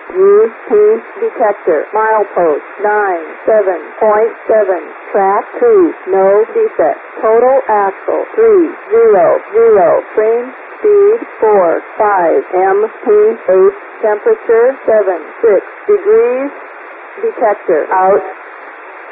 UP detector. Milepost 97.7. Track 2. No defect. Total axle 300. Frame speed 45 mph. Temperature 76 degrees. Detector out.